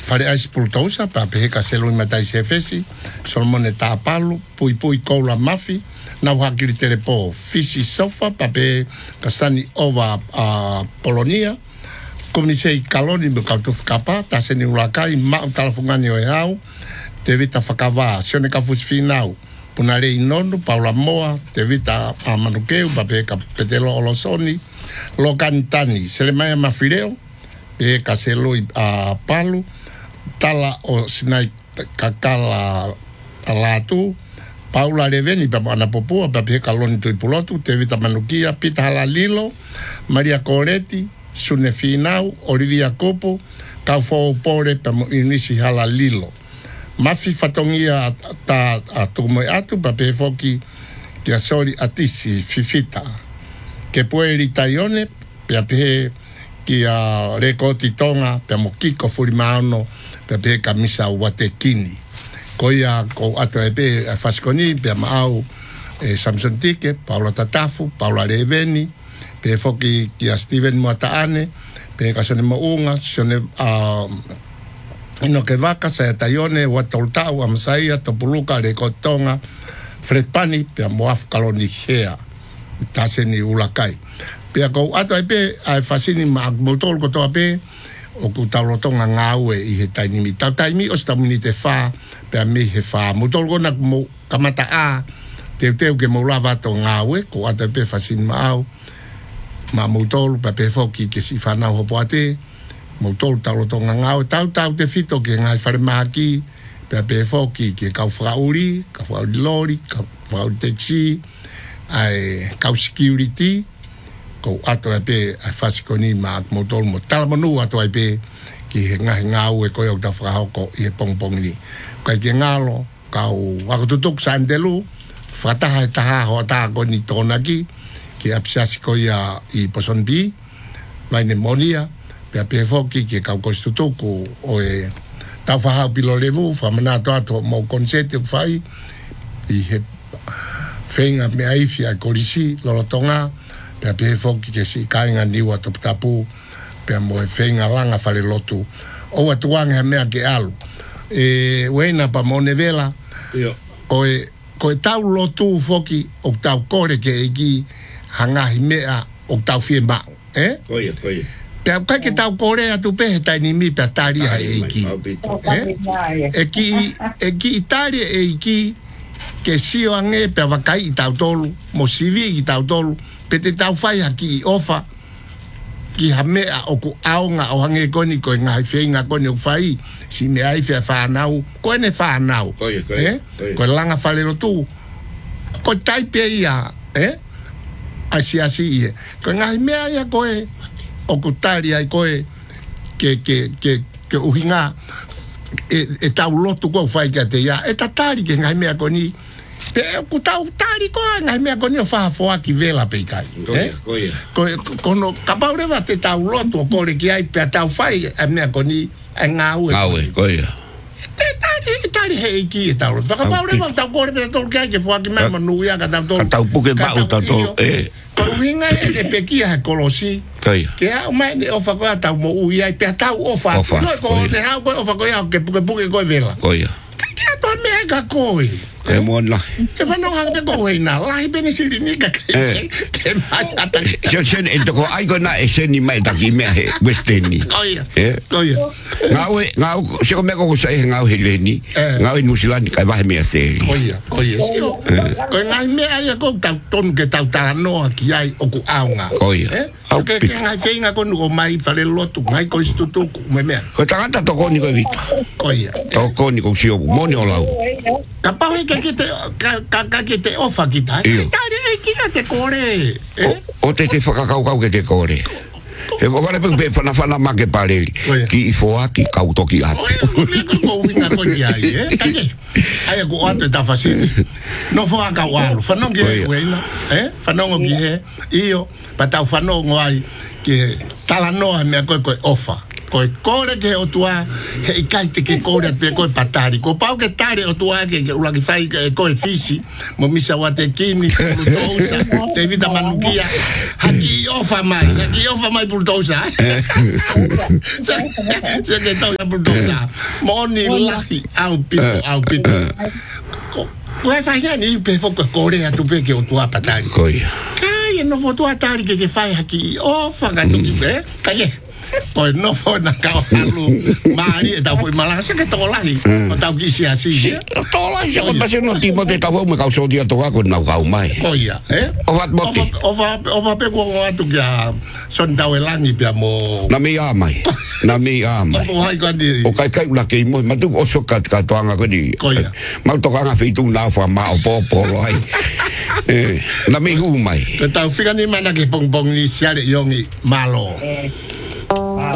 fare ai spultosa pa pe ka selo matai sefesi solmone ta palo pui kola mafi na hakiri telepo fisi sofa pa pe kastani ova Polonia komunisei kaloni me kautu kapa ta seni ulakai ma talafungani o yao te vita fakava sione ka fusfinau punare inono Paula Moa te vita amanukeu pa pe ka petelo olosoni lokantani selemaya mafileo pe ka selo palu tala o sinai kakala alatu Paula Reveni pa mana popua pa pe kaloni tu pulotu te vita manukia Pita Halalilo Maria Coretti Sune Finau Olivia Copo Kaufo Pore pa inisi Halalilo mafi fatongia ta atumoe atu pa pe foki kia soli atisi fifita ke pueri taione pe pe kia rekoti tonga pe mokiko fulimano pe kamisa watekini koia ko ato pe faskoni pe mau Samson Tike Paula Tatafu Paula Reveni pe foki kia Steven Moataane pe kasone mounga sone ino ke vaka sa taione watoltau amsaia topuluka rekotonga fretpani pe moaf kaloni hea taseni ulakai pe ko ato pe ai fasini ma motol ko to pe o ku taulotonga ngawe I he taini mi taimi o sta minite fa pe me he fa motol ko na mo kamata a te ke mo lava to ngawe ko ato pe fasini mau ma motol pa pe foki ke si fa na ho poate motol taulotonga ngau tau te fito ke ngai farmaki pe foki ke kau frauli lori kau taxi ai kau security ko ato pe ai fasikoni ma motol mo talmanu ato pe ki ngau e ko yo ta frao ko I pongpong ni kai ke ngalo kau akutuk sandelu fata ta ho ta ko ni tonaki ki apsiasi ko ya I poson bi vai pneumonia pe foki ke kau kostutuku o e tau whahau pilo levu whamanato ato mo konsete whai I he whenga me aifi a kolisi lolotonga pe foki ke si kainga niwa tapu pe mo e whenga langa whare lotu o atuanga mea ke alu wena pa monevela ko e tau lotu foki o tau kore ke eki hangahi mea o tau fie mau koia pe ka ke tau Korea tu pe tai ni mi pe taria eki eki Italia eki ke sio ange pe vakai tau tolu mo sivi tau tolu pe te tau fai aki ofa ki hamea o ku aonga o hange koni ko ngai feinga koni o fai si me ai fe fa nau ko ne fa nau ko langa falero tu ko tai pe ia asi ko ngai mea ia ko o kutari ai koe ke uhinga e tau lotu ko fai ka te ia e tatari ke ngai mea koni te ku tau tari ko ngai mea koni o fa foa ki vela pe kai ko no kapaure va te tau lotu ko le ki ai pe tau fai a mea koni a ngau koia te tari he ki e tau lotu kapaure va tau ko le to ke foa ki ma manu ia ka tau puke ba o tau Winga e pekia ha kolosi. Ke a mai ne ofa ko ta mo uia pe ta ofa. Ko ne ha ko ofa ko ya ke puke ko vela. Koia. Ke to mega ko e mo la. Ke fa no ha te ko ina. La hi bene siri ni ka ke mai ata. Jo sen e to ko ai ko na e sen ni mai ta ki me he westeni. Koia. Koia. Ngau se ko me ko sai ngau heleni. Ngau New Zealand ka va me se. Koia. Ko ngai me ai ko ta ton ke ta no ki ai o ku aunga. Koia. Ke ngai feinga ko no mai fale lotu ngai ko istutu me me. Ko tangata to ko ni ko vita. Koia. To ko ni ko sio mo ni olau. Kapau ke te ofa kita. Tari ki te kore. O te whakakau ke te kore. E ko vale pe fana ma ke pareli. Ki foa ki kau toki atu. Ko winga ko ni ai, Kage. Ai ko ate ta fasini. No foa ka walu, fano ke wela, fano ki he. Io, pa tau fano ai ke tala no me ko ofa. Koe kore ke o tua he kai te ke kore pe koe patari. Ko pau ke tare o tua ke ula ki fai koe fisi. Mo misa wa te kini pulutousa. Te vida manukia. Haki ofa mai pulutousa. Se ke tau ya pulutousa. Mo ni lahi au pipo. Koe fai ni pe foko kore atu pe ke o tua patari. Koe. Kai no foto atari ke fai haki ofa ga tu pe. Kai Poi no foi na kau halu mari e tau foi malasa ke tau lahi o tau ki si asi tau lahi se kon pasi no tipo te tau me kau so dia toka ko na kau mai koia o vat boti o va pe ko atu kia son tau elangi pia mo na mi amai o hai ko di o kai la ke mo ma tu o so ka toanga ko di koia ma toka nga fitu na fa ma o po lo ai na mi hu mai ke tau fika ni mana ke pong ni siare yongi malo